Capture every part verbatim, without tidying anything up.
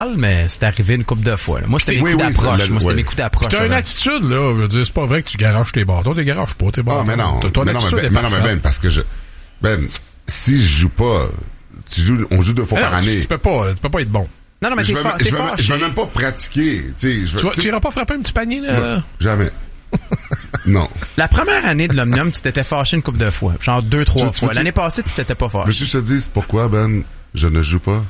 mais c'est arrivé une couple de fois. Là. Moi, c'était mes oui, coups oui, d'approche. la, Moi, c'était oui. mes coups d'approche. T'as une attitude, là. Je veux dire, c'est pas vrai que tu garages tes bâtons. Tu garages pas tes bâtons. Ah, mais non. Ton, ton mais, non mais, ben, mais non, mais Ben, parce que je, Ben, si je joue pas, si je joue, on joue deux fois mais par non, année. Tu, tu peux pas, tu peux pas être bon. Non, non, mais je t'es vais, fort, je, t'es vais, fort. je vais même pas pratiquer, tu sais. Tu, vas, tu iras pas frapper un petit panier, là? Non, jamais. Non. La première année de l'Omnium, tu t'étais fâché une couple de fois. Genre deux, trois Tu- tu- fois. tu- L'année passée, tu t'étais pas Mais fâché. je te dis, c'est pourquoi, Ben, je ne joue pas.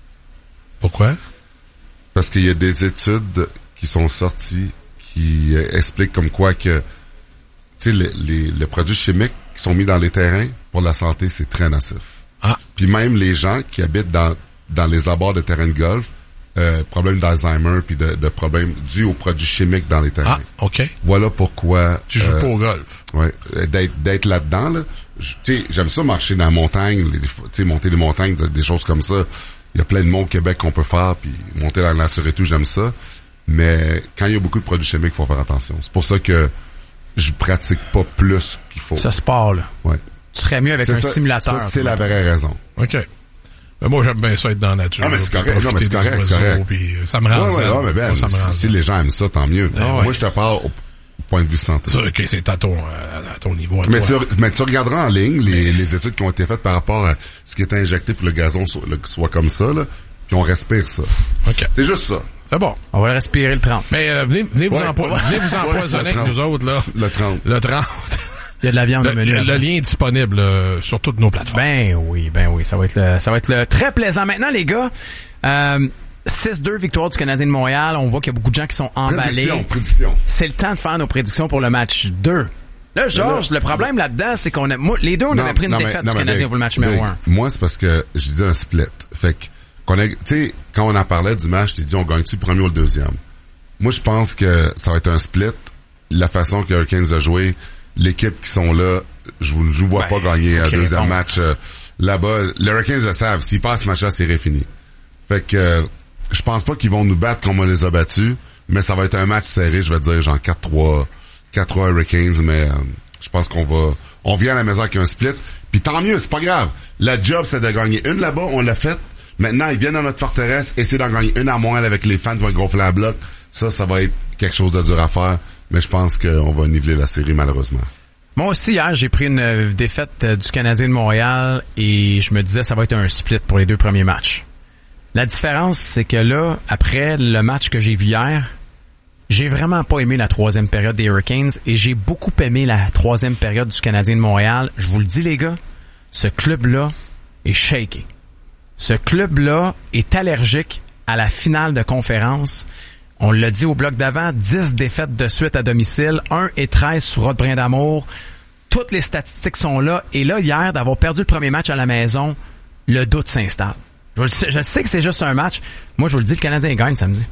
Pourquoi? Parce qu'il y a des études qui sont sorties qui euh, expliquent comme quoi que, tu sais, les, les, les produits chimiques qui sont mis dans les terrains, pour la santé, c'est très nocif. Ah. Puis même les gens qui habitent dans, dans les abords de terrains de golf, euh, problèmes d'Alzheimer puis de, de problèmes dus aux produits chimiques dans les terrains. Ah, OK. Voilà pourquoi... Tu joues euh, pas au golf. Ouais, d'être d'être là-dedans là. Je- Tu sais, j'aime ça marcher dans la montagne, les- tu sais, monter des montagnes, des choses comme ça. Il y a plein de monts au Québec qu'on peut faire, puis monter dans la nature et tout, j'aime ça. Mais quand il y a beaucoup de produits chimiques, il faut faire attention. C'est pour ça que je pratique pas plus qu'il faut. Ce sport, là. Ouais. Tu serais mieux avec C'est un ça, simulateur. ça, c'est la vraie raison. OK. Mais moi, j'aime bien ça être dans la nature. Ah, mais c'est là, correct. puis Non, mais c'est profiter correct, des c'est oiseaux, correct. puis ça me rend Ouais, ouais, zen. ouais, mais ben, Moi, ça me si, rend si zen. les gens aiment ça, tant mieux. Ah, ouais. Moi, je te parle au point de vue santé. Ça, OK, c'est à ton, à ton niveau. À Mais tu, toi. mais tu regarderas en ligne les, les études qui ont été faites par rapport à ce qui est injecté pour le gazon soit, le- soit comme ça, là, puis on respire ça. OK. C'est juste ça. C'est bon. On va le respirer le trente. Mais euh, venez, venez, vous Ouais. empo- venez vous empoisonner le avec trente. nous autres, là. Le trente. Le trente. Il y a de la viande Le, au menu. le- le lien est disponible euh, sur toutes nos plateformes. Ben oui, ben oui, ça va être le, ça va être le très plaisant. Maintenant, les gars, euh, six deux victoire du Canadien de Montréal. On voit qu'il y a beaucoup de gens qui sont emballés. Prédiction, prédiction. C'est le temps de faire nos prédictions pour le match deux. Là, Georges, là, le problème là-dedans, c'est qu'on a, moi, les deux, on Non, avait pris une non, mais- défaite non, du mais Canadien Big, pour le match numéro Big, un. Moi, c'est parce que je disais un split. Fait que, qu'on a, tu sais, quand on en parlait du match, t'es dit, on gagne-tu le premier ou le deuxième? Moi, je pense que ça va être un split. La façon que Hurricanes a joué, l'équipe qui sont là, je vous, je vous vois Ouais, pas gagner un ok, deuxième bon. match euh, là-bas. Les Hurricanes le savent. S'ils passent ce match-là, c'est fini. Fait que, euh, je pense pas qu'ils vont nous battre comme on les a battus, mais ça va être un match serré, je vais dire, genre quatre trois, quatre trois Hurricanes, mais euh, je pense qu'on va, on vient à la maison avec un split. Puis tant mieux, c'est pas grave. La job, c'est de gagner une là-bas, on l'a fait. Maintenant, ils viennent dans notre forteresse, essayer d'en gagner une à moins avec les fans qui vont gonfler la bloc. Ça, ça va être quelque chose de dur à faire, mais je pense qu'on va niveler la série, malheureusement. Moi aussi, hier, j'ai pris une euh, défaite euh, du Canadien de Montréal et je me disais ça va être un split pour les deux premiers matchs. La différence, c'est que là, après le match que j'ai vu hier, j'ai vraiment pas aimé la troisième période des Hurricanes et j'ai beaucoup aimé la troisième période du Canadien de Montréal. Je vous le dis, les gars, ce club-là est shaké. Ce club-là est allergique à la finale de conférence. On l'a dit au bloc d'avant, dix défaites de suite à domicile, un et treize sur Rod Brindamour. Toutes les statistiques sont là. Et là, hier, d'avoir perdu le premier match à la maison, le doute s'installe. Je, le sais, je sais que c'est juste un match. Moi, je vous le dis, le Canadien gagne samedi.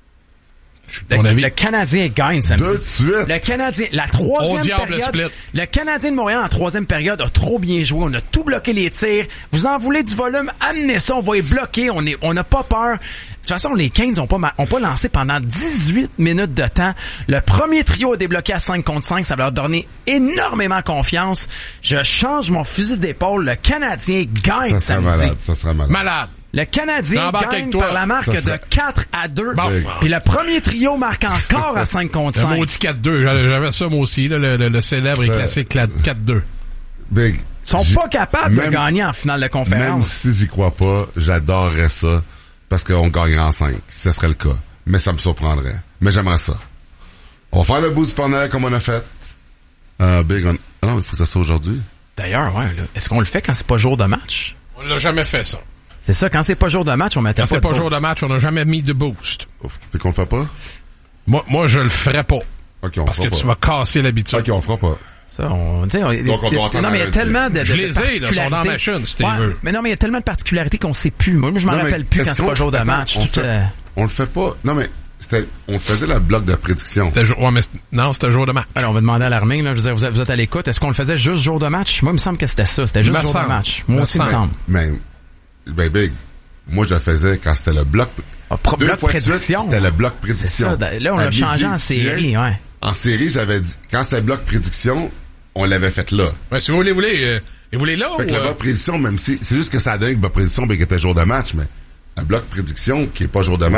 Je suis de Le, ton avis. le Canadien gagne samedi. Deux de suite. Le Canadien, la Au troisième diable, période, split. le Canadien de Montréal en troisième période a trop bien joué. On a tout bloqué les tirs. Vous en voulez du volume? Amenez ça, on va les bloquer. On est, on n'a pas peur. De toute façon, les Canes ont pas, ma- ont pas lancé pendant dix-huit minutes de temps. Le premier trio a débloqué à cinq contre cinq. Ça va leur donner énormément confiance. Je change mon fusil d'épaule. Le Canadien gagne Ça sera samedi. malade, ça sera malade. Malade. Le Canadien J'embarque gagne avec toi. par la marque Ça de serait- quatre à deux. Bon. Puis le premier trio marque encore à cinq contre Le cinq. maudit quatre deux. J'avais j'avais ça, moi aussi, là, le, le, le célèbre et Ça- classique quatre deux. Big. Ils sont J'ai- pas capables de même- gagner en finale de Même conférence. si j'y crois pas, j'adorerais ça, parce qu'on gagnerait en cinq, si ce serait le cas. Mais ça me surprendrait. Mais j'aimerais ça. On va faire le bout du panel comme on a fait. Euh, Big, on... Ah non, il faut que ça soit aujourd'hui. D'ailleurs, ouais, là, est-ce qu'on le fait quand c'est pas jour de match? On l'a jamais fait, ça. C'est ça, quand c'est pas jour de match, on mettait Quand pas c'est de pas jour de boost. match, on n'a jamais mis de boost. Fait qu'on le fait pas? Moi, moi, je le ferais pas. Ok, on Parce fera que pas. tu vas casser l'habitude. Ok, on fera pas. Ça, on, tu sais, on- Donc, on doit attendre non, mais il y a lundi. tellement de, de, Je de les ai, là, particularités. sont dans ma chaîne, si tu Ouais, veux. mais non, mais il y a tellement de particularités qu'on sait plus. Moi, je m'en Non, mais rappelle plus est-ce quand c'est qu'on- pas jour de attends, match. On, Tout, fait... euh, on le fait pas. Non, mais c'était, on faisait la bloc de prédiction. C'était jour- ouais, mais c'est- non, c'était jour de match. Alors, on va demander à l'armée, là, je veux dire, vous êtes, vous êtes à l'écoute. Est-ce qu'on le faisait juste jour de match? Moi, il me semble que c'était ça. C'était juste Me jour semble. de match. Moi Me aussi, il me semble. semble. Mais, ben, Big, moi, je le faisais quand c'était le bloc. Ah, pro- Deux bloc fois de suite, prédiction. C'était le bloc C'est prédiction. ça. Là, on À l'a changé midi, en tu série, viens, ouais. En série, j'avais dit, quand c'était bloc prédiction, on l'avait fait là. Ouais, si vous voulez, vous voulez, euh, et vous voulez là Fait ou... que le euh, bloc prédiction, même si, c'est juste que ça donne que bloc prédiction, ben, qui était jour de match, mais un bloc prédiction qui est pas jour de match,